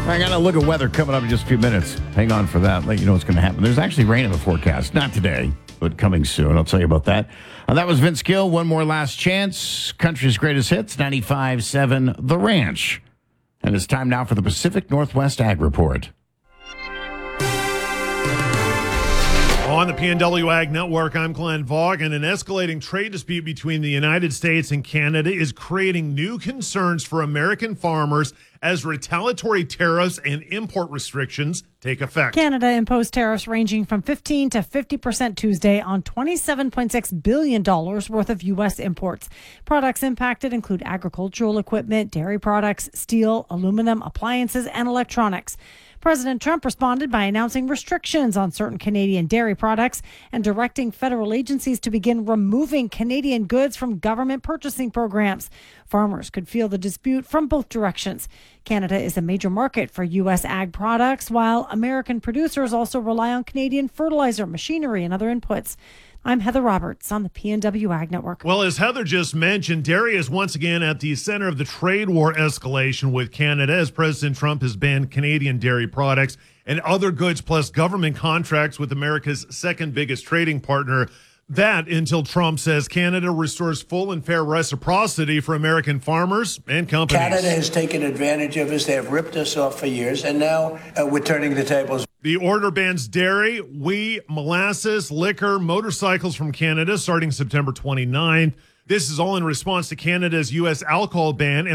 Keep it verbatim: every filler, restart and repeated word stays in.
I got a look at weather coming up in just a few minutes. Hang on for that. Let you know what's going to happen. There's actually rain in the forecast. Not today, but coming soon. I'll tell you about that. Uh, that was Vince Gill. One more last chance. Country's greatest hits, ninety-five point seven The Ranch. And it's time now for the Pacific Northwest Ag Report. On the P N W Ag Network, I'm Glenn Vaughan. An escalating trade dispute between the United States and Canada is creating new concerns for American farmers as retaliatory tariffs and import restrictions take effect. Canada imposed tariffs ranging from fifteen to fifty percent Tuesday on twenty-seven point six billion dollars worth of U S imports. Products impacted include agricultural equipment, dairy products, steel, aluminum, appliances, and electronics. President Trump responded by announcing restrictions on certain Canadian dairy products and directing federal agencies to begin removing Canadian goods from government purchasing programs. Farmers could feel the dispute from both directions. Canada is a major market for U S ag products, while American producers also rely on Canadian fertilizer, machinery, and other inputs. I'm Heather Roberts on the P N W Ag Network. Well, as Heather just mentioned, dairy is once again at the center of the trade war escalation with Canada as President Trump has banned Canadian dairy products and other goods plus government contracts with America's second biggest trading partner. That until Trump says Canada restores full and fair reciprocity for American farmers and companies. Canada has taken advantage of us. They have ripped us off for years, and now uh, we're turning the tables. The order bans dairy, wheat, molasses, liquor, motorcycles from Canada starting September twenty-ninth. This is all in response to Canada's U S alcohol ban.